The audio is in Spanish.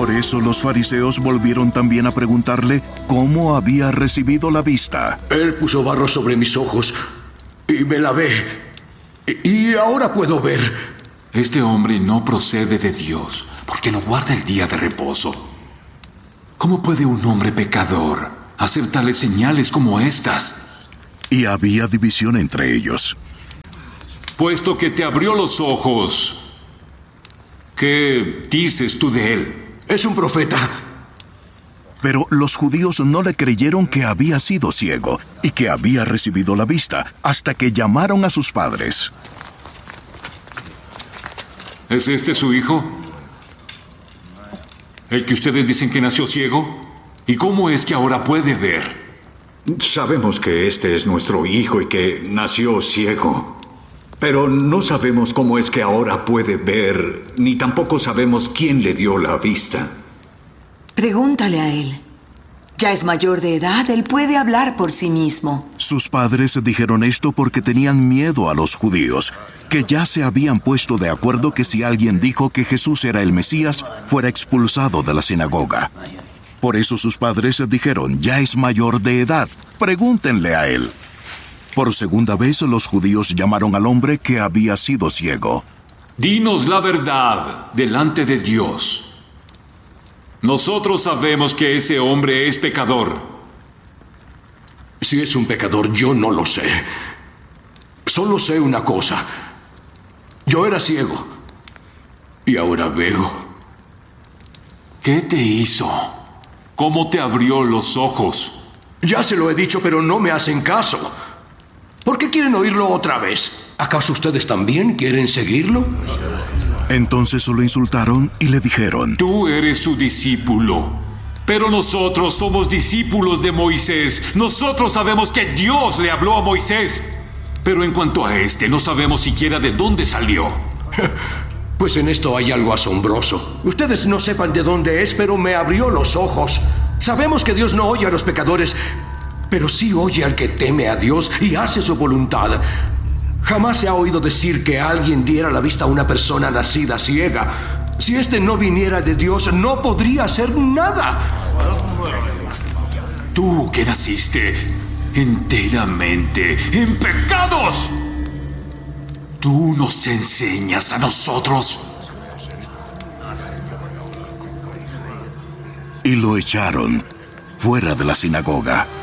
Por eso los fariseos volvieron también a preguntarle cómo había recibido la vista. Él puso barro sobre mis ojos y me lavé. Y ahora puedo ver. Este hombre no procede de Dios, porque no guarda el día de reposo. ¿Cómo puede un hombre pecador hacer tales señales como estas? Y había división entre ellos. Puesto que te abrió los ojos, ¿qué dices tú de él? Es un profeta. Pero los judíos no le creyeron que había sido ciego y que había recibido la vista, hasta que llamaron a sus padres. ¿Es este su hijo? ¿El que ustedes dicen que nació ciego? ¿Y cómo es que ahora puede ver? Sabemos que este es nuestro hijo y que nació ciego. Pero no sabemos cómo es que ahora puede ver, ni tampoco sabemos quién le dio la vista. Pregúntale a él. Ya es mayor de edad, él puede hablar por sí mismo. Sus padres dijeron esto porque tenían miedo a los judíos, que ya se habían puesto de acuerdo que si alguien dijo que Jesús era el Mesías, fuera expulsado de la sinagoga. Por eso sus padres dijeron, ya es mayor de edad, pregúntenle a él. Por segunda vez los judíos llamaron al hombre que había sido ciego. Dinos la verdad delante de Dios. Nosotros sabemos que ese hombre es pecador. Si es un pecador, yo no lo sé. Solo sé una cosa. Yo era ciego y ahora veo. ¿Qué te hizo? ¿Cómo te abrió los ojos? Ya se lo he dicho, pero no me hacen caso. ¿Por qué quieren oírlo otra vez? ¿Acaso ustedes también quieren seguirlo? Entonces lo insultaron y le dijeron, Tú eres su discípulo, pero nosotros somos discípulos de Moisés. Nosotros sabemos que Dios le habló a Moisés. Pero en cuanto a este, no sabemos siquiera de dónde salió. Pues en esto hay algo asombroso. Ustedes no sepan de dónde es, pero me abrió los ojos. Sabemos que Dios no oye a los pecadores, pero sí oye al que teme a Dios y hace su voluntad. Jamás se ha oído decir que alguien diera la vista a una persona nacida ciega. Si éste no viniera de Dios, no podría hacer nada. Tú que naciste enteramente en pecados, ¿tú nos enseñas a nosotros? Y lo echaron fuera de la sinagoga.